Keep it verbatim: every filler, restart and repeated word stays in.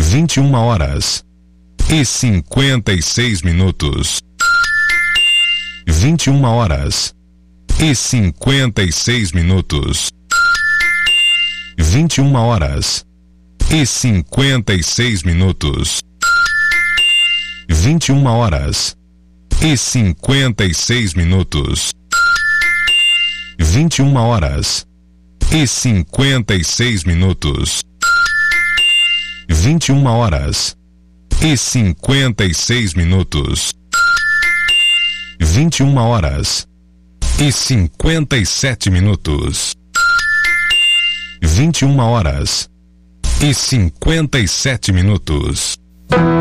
vinte e uma horas e cinquenta e seis minutos. Vinte e uma horas e cinquenta e seis minutos. Vinte e uma horas e cinquenta e seis minutos. Vinte e uma horas e cinquenta e seis minutos. Vinte e uma horas e cinquenta e seis minutos. Vinte e uma horas e cinquenta e seis minutos. Vinte e uma horas e cinquenta e sete minutos. Vinte e uma horas e cinquenta e sete minutos.